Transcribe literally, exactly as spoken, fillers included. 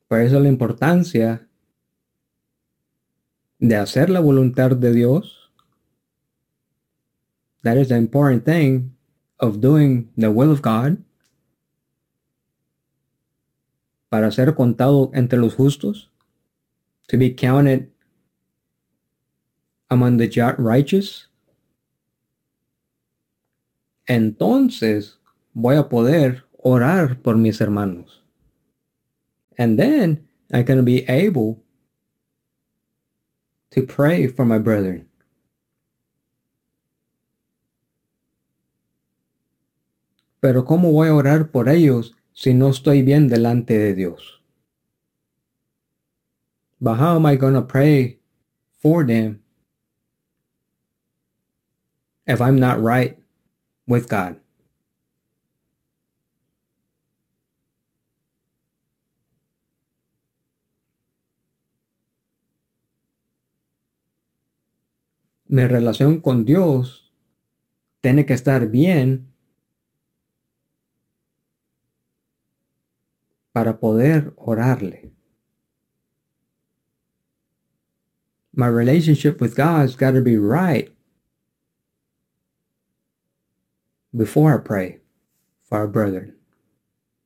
Por eso la importancia de hacer la voluntad de Dios. That is the important thing of doing the will of God. Para ser contado entre los justos. To be counted among the righteous. Entonces voy a poder orar por mis hermanos. And then I'm going to be able to pray for my brethren. Pero ¿cómo voy a orar por ellos si no estoy bien delante de Dios? But how am I going to pray for them if I'm not right with God? Mi relación con Dios tiene que estar bien para poder orarle. My relationship with God's got to be right before I pray for our brethren.